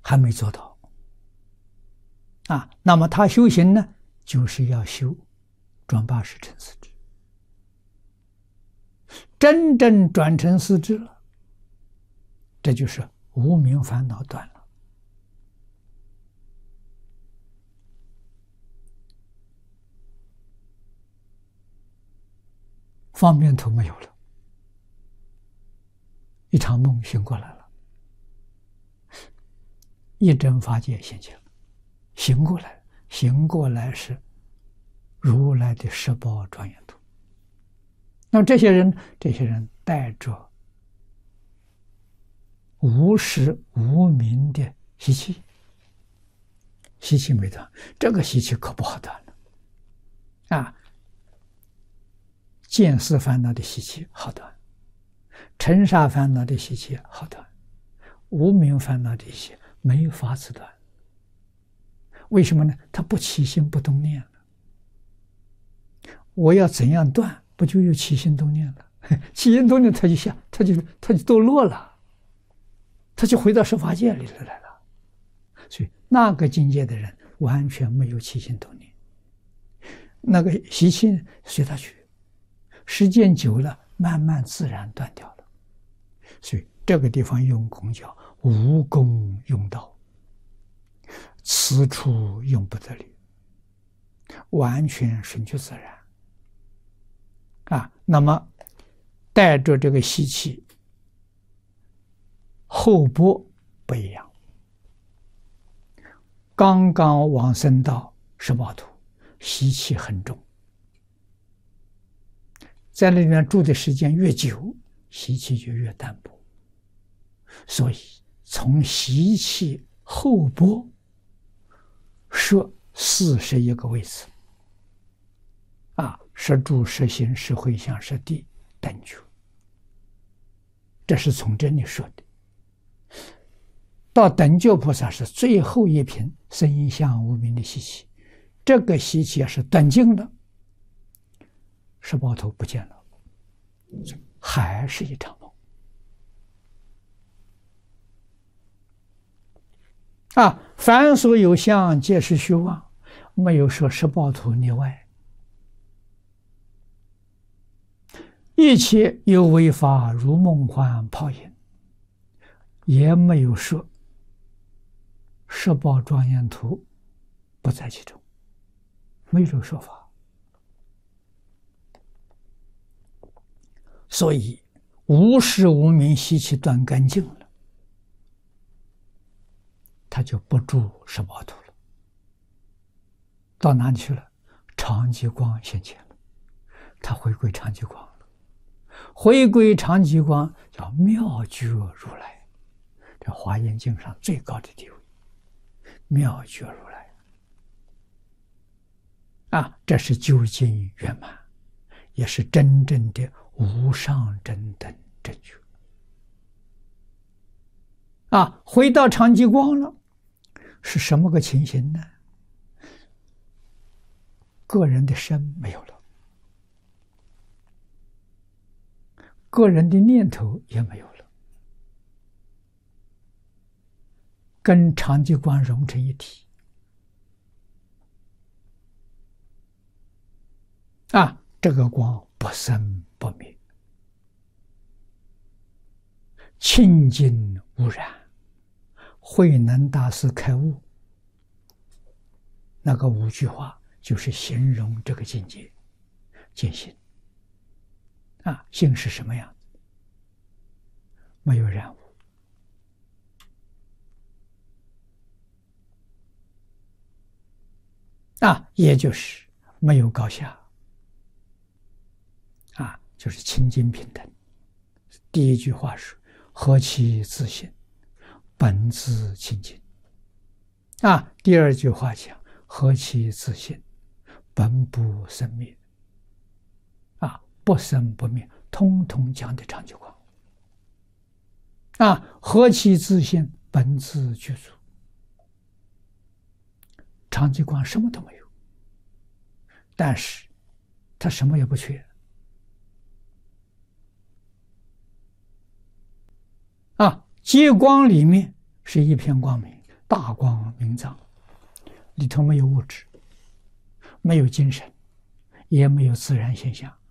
还没做到那么他修行呢，就是要修转80成4智，真正转成4智了，这就是无明烦恼断了。方便头没有了，一场梦醒过来了，一真法界现前了，醒过来是如来的十宝庄严图。那么这些人带着无始无明的习气没断，这个习气可不好断了见思烦恼的习气好断，尘沙烦恼的习气好断，无明烦恼的习气没法子断。为什么呢？他不起心不动念了。我要怎样断？不就有起心动念了？起心动念，他就堕落了，他就回到十法界里来了。所以那个境界的人完全没有起心动念，那个习气随他去，时间久了，慢慢自然断掉了。所以这个地方用功叫无功用道，此处用不得力，完全顺其自然那么带着这个习气，后波不一样。刚刚往生到十宝图，习气很重，在那里面住的时间越久，习气就越淡薄。所以从习气后波设41个位次摄住、摄行、摄回向、摄地等觉，这是从这里说的。到等觉菩萨是最后一品生相无明的习气，这个习气要是断尽了，十宝图不见了，还是一场梦凡所有相，皆是虚妄，没有说十宝图例外。一切有为法，如梦幻泡影，也没有说十宝庄严图不在其中，没有这个说法。所以无始无明习气断干净了，他就不住十宝图了，到哪里去了？常寂光现前了，他回归常寂光了。回归常寂光叫妙觉如来，这华严经上最高的地位，妙觉如来这是究竟圆满，也是真正的无上正等正觉回到常寂光了，是什么个情形呢？个人的身没有了，个人的念头也没有了，跟常寂光融成一体这个光不生不灭，清净无染。慧能大师开悟，那个5句话就是形容这个境界，见性性是什么样子？没有染污也就是没有高下就是清净平等。第一句话是何其自性，本自清净第二句话讲何其自性，本不生灭不生不灭，通通讲的常寂光何其自性，本自具足。常寂光什么都没有，但是他什么也不缺极光里面是一片光明， 大光明藏，里头没有物质，没有精神，也没有自然现象，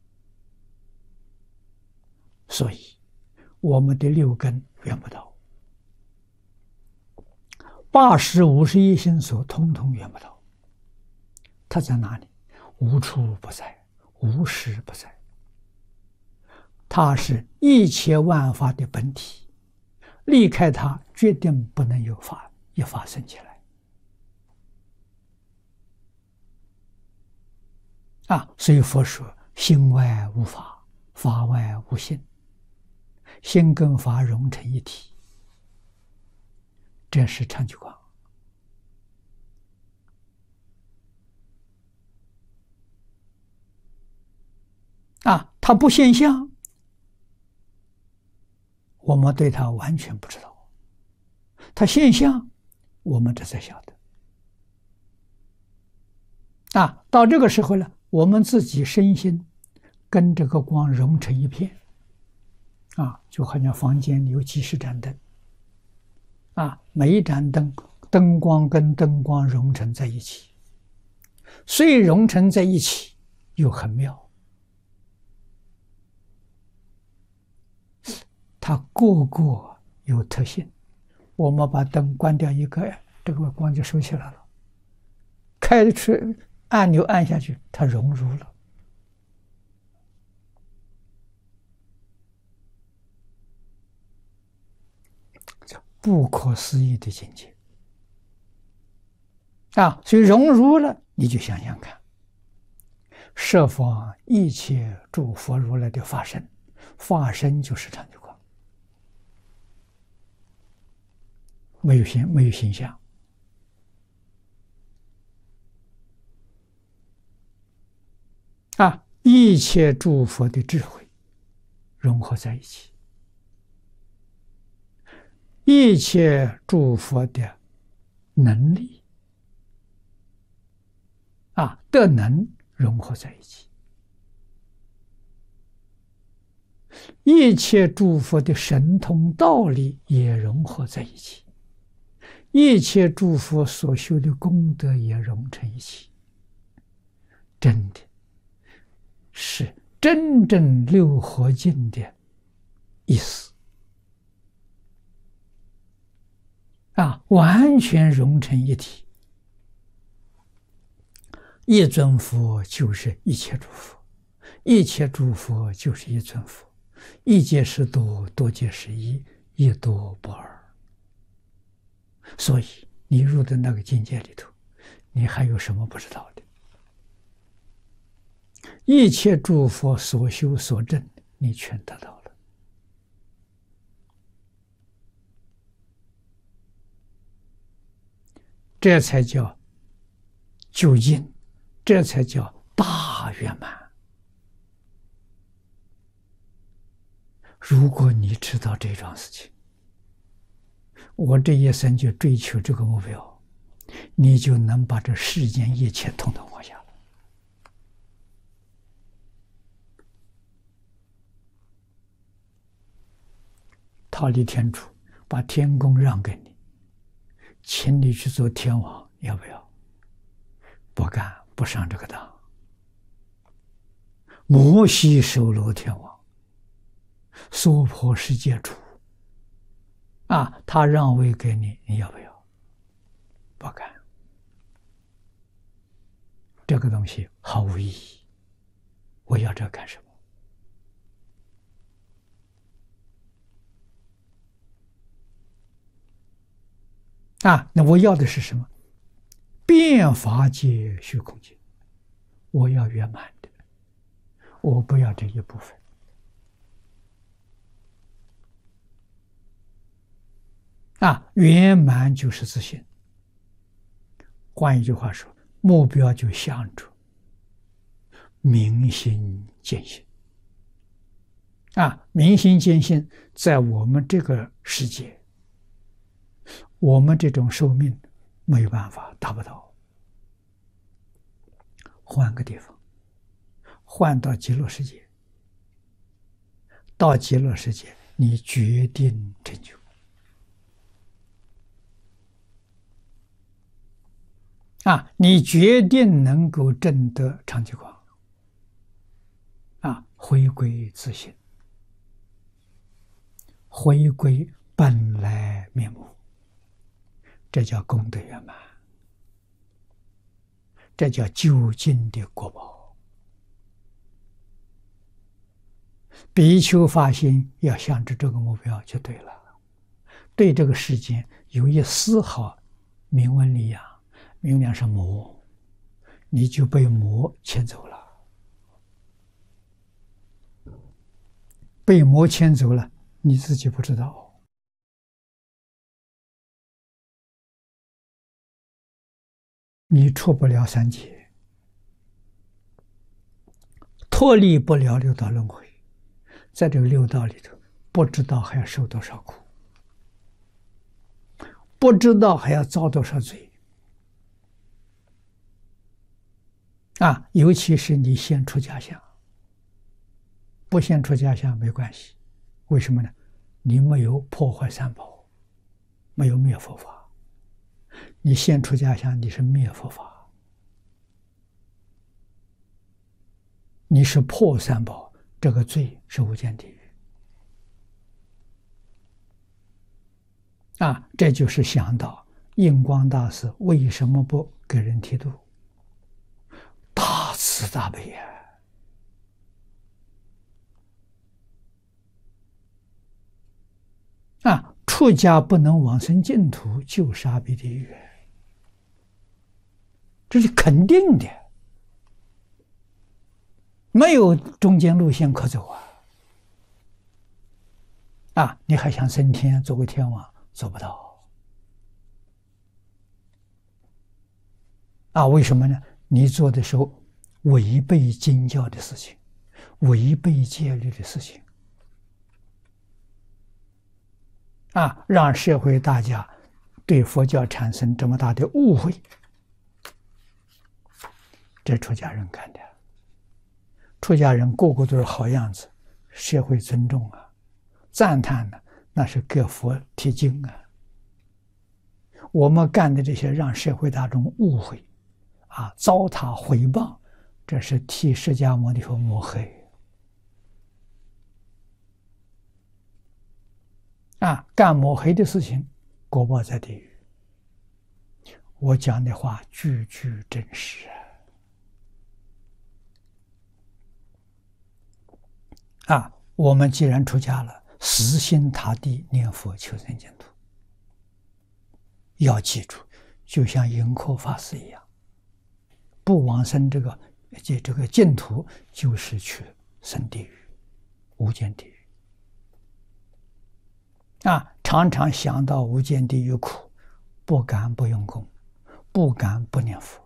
所以我们的六根缘不到，8识51心所通通缘不到。它在哪里？无处不在，无时不在。它是一切万法的本体，离开它，决定不能有法一法生起来。所以佛说心外无法，法外无心，心跟法融成一体，这是长久光。它不现象，我们对它完全不知道；它现象，我们这才晓得。到这个时候呢，我们自己身心跟这个光融成一片，就好像房间里有几十盏灯，每一盏灯光跟灯光融成在一起，虽融成在一起，又很妙。它个个有特性，我们把灯关掉一个，这个光就收起来了；开出按钮按下去，它融入了。叫不可思议的境界所以融入了，你就想想看，设方一切诸佛如来的法身，法身就是长久光。没有形象一切诸佛的智慧融合在一起，一切诸佛的能力的能融合在一起，一切诸佛的神通道理也融合在一起，一切诸佛所修的功德也融成一起，真的是真正六合敬的意思完全融成一体。一尊佛就是一切诸佛，一切诸佛就是一尊佛，一界是多，多界是一，一多不二。所以你入的那个境界里头，你还有什么不知道的？一切诸佛所修所证，你全得到了。这才叫究竟，这才叫大圆满。如果你知道这桩事情，我这一生就追求这个目标，你就能把这世间一切统统放下了。忉利天主把天宫让给你，请你去做天王，要不要？不干，不上这个当。摩西收罗天王，娑婆世界主他让位给你，你要不要？不干。这个东西毫无意义，我要这干什么？那我要的是什么？遍法界虚空界，我要圆满的，我不要这一部分。圆满就是自信。换一句话说，目标就向着明心见性。明心见性，在我们这个世界，我们这种寿命没有办法达不到。换个地方，换到极乐世界，到极乐世界，你决定成就。 你决定能够证得常寂光，回归自性，回归本来面目，这叫功德圆满，这叫究竟的果报。比丘发心要向着这个目标就对了，对这个世间有一丝毫名闻利养，名闻利养是魔，你就被魔牵走了，被魔牵走了，你自己不知道。你出不了三界，脱离不了六道轮回，在这个六道里头，不知道还要受多少苦，不知道还要遭多少罪。尤其是你先出家相，不先出家相没关系，为什么呢？你没有破坏三宝，没有灭佛法。你先出家相，你是灭佛法，你是破三宝，这个罪是无间地狱。这就是想到印光大师为什么不给人剃度，大慈大悲出家不能往生净土，就是阿鼻地狱，这是肯定的，没有中间路线可走你还想升天做个天王，做不到为什么呢？你做的时候违背经教的事情，违背戒律的事情让社会大家对佛教产生这么大的误会，这出家人干的。出家人个个都是好样子，社会尊重赞叹那是给佛贴经我们干的这些让社会大众误会糟蹋毁谤，这是替释迦牟尼佛抹黑干抹黑的事情，果报在地狱。我讲的话句句真实我们既然出家了，死心塌地念佛求生净土，要记住，就像盈科法师一样，不往生这个净土，就是去生地狱，无间地狱常常想到无间地狱苦，不敢不用功，不敢不念佛